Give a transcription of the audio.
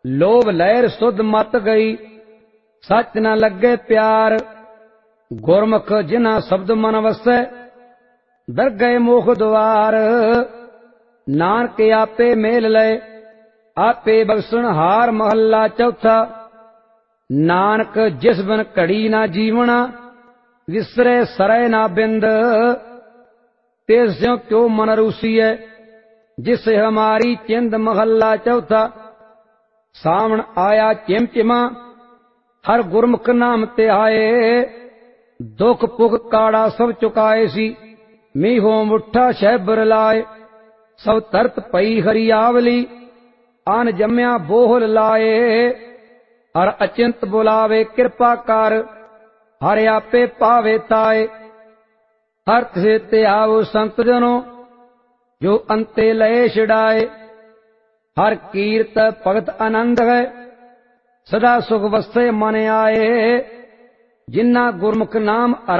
लोभ लहर सुध मत गई, सच न लगे प्यार। गुरमुख जिन्हा शब्द मन वसै, दर गए मोख द्वार। नानक आपे मेल लय, आपे बख्शण हार। महला चौथा। नानक जिस बिन घड़ी ना जीवना, विसरे सरै ना बिंद। तिस स्यों क्यों मन रूसीए, जिसे हमारी चिंद। महला चौथा। सावण आया चिमचिमा, हर गुरमुख नाम ते आए। दुख पुख काड़ा सब चुकाए सी, मीहो मुठा शहबर लाए। सब तरत पई हरियावली, आन जम्या बोहल लाए। हर अचिंत बुलावे कृपा कर, हर आपे पावे ताए। हर तिसे ते आवो संत जनो, जो अंते लय छिड़ाए। हर कीरत भगत आनंद है, सदा सुख वसै मन आए। जिन्ना गुरमुख नाम